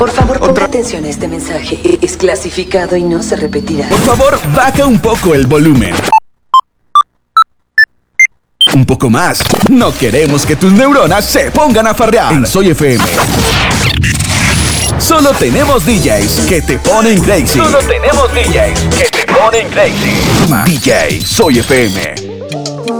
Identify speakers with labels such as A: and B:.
A: Por favor, ponga atención a este mensaje. Es clasificado y no se repetirá.
B: Por favor, baja un poco el volumen. Un poco más. No queremos que tus neuronas se pongan a farrear. En Soy FM. Solo tenemos DJs que te ponen crazy.
C: Solo tenemos DJs que te ponen crazy.
B: DJ Soy FM.